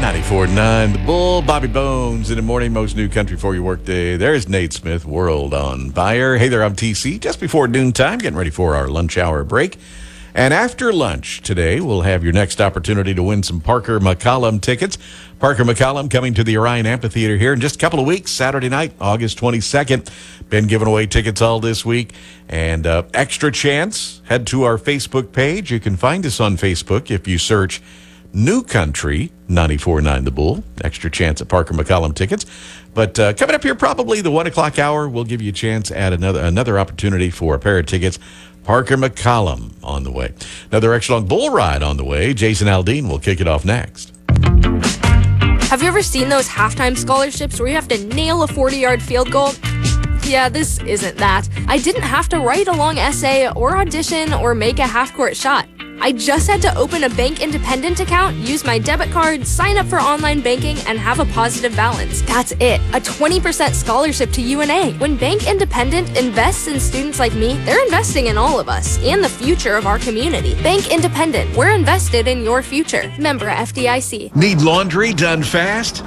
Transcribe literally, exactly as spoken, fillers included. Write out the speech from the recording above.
ninety-four point nine The Bull, Bobby Bones in the morning, most new country for your workday. There's Nate Smith, World on Fire. Hey there, I'm T C, just before noontime, getting ready for our lunch hour break. And after lunch today, we'll have your next opportunity to win some Parker McCollum tickets. Parker McCollum coming to the Orion Amphitheater here in just a couple of weeks, Saturday night, August twenty-second. Been giving away tickets all this week. And uh, extra chance, head to our Facebook page. You can find us on Facebook if you search New Country ninety-four point nine The Bull. Extra chance at Parker McCollum tickets. But uh, coming up here, probably the one o'clock hour, we'll give you a chance at another another opportunity for a pair of tickets. Parker McCollum on the way. Another extra long bull ride on the way. Jason Aldean will kick it off next. Have you ever seen those halftime scholarships where you have to nail a forty-yard field goal? Yeah, this isn't that. I didn't have to write a long essay or audition or make a half-court shot. I just had to open a Bank Independent account, use my debit card, sign up for online banking, and have a positive balance. That's it. A twenty percent scholarship to U N A. When Bank Independent invests in students like me, they're investing in all of us and the future of our community. Bank Independent. We're invested in your future. Member F D I C. Need laundry done fast?